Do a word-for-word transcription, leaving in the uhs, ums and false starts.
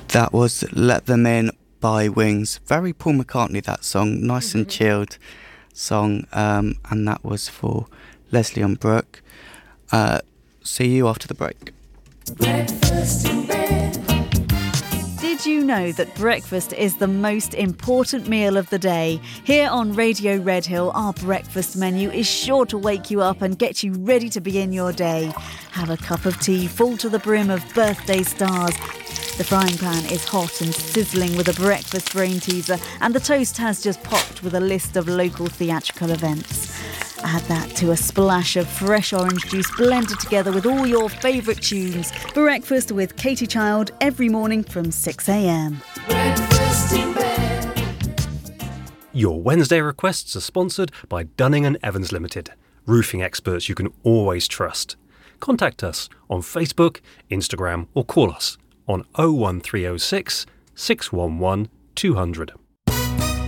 That was Let Them In by Wings. Very Paul McCartney, that song. Nice and chilled song. Um, and that was for Leslie and Brooke. Uh, see you after the break. Breakfast in bed. Did you know that breakfast is the most important meal of the day? Here on Radio Redhill, our breakfast menu is sure to wake you up and get you ready to begin your day. Have a cup of tea full to the brim of birthday stars. The frying pan is hot and sizzling with a breakfast brain teaser, and the toast has just popped with a list of local theatrical events. Add that to a splash of fresh orange juice blended together with all your favourite tunes. Breakfast with Katie Child every morning from six a.m. Breakfast in bed. Your Wednesday requests are sponsored by Dunning and Evans Limited, roofing experts you can always trust. Contact us on Facebook, Instagram or call us on oh one three oh six, six one one, two hundred.